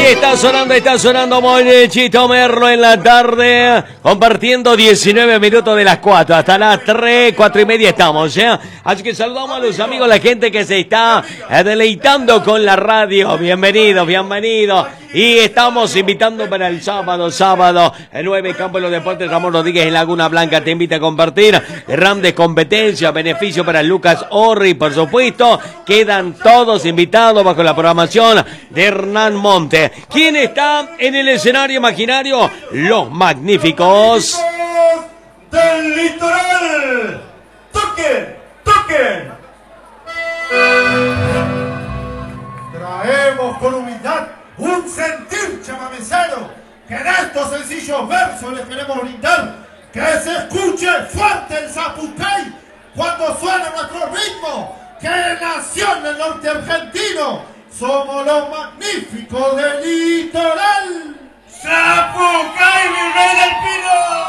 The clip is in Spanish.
Está sonando Monechito Merlo en la tarde, compartiendo 19 minutos de las 4, hasta las 3, 4 y media estamos, ¿eh? Así que saludamos a los amigos, la gente que se está deleitando con la radio. Bienvenidos, bienvenidos. Y estamos invitando para el sábado, el 9 Campo de los Deportes Ramón Rodríguez en Laguna Blanca te invita a compartir grandes competencias, beneficio para Lucas Orri, por supuesto. Quedan todos invitados bajo la programación de Hernán Monte. ¿Quién está en el escenario imaginario? Los Magníficos del Litoral. ¡Toquen! ¡Toquen! Traemos con humildad un sentir chamamecero que en estos sencillos versos les queremos brindar. Que se escuche fuerte el zapucay cuando suena nuestro ritmo, que nació en el norte argentino. Somos los Magníficos del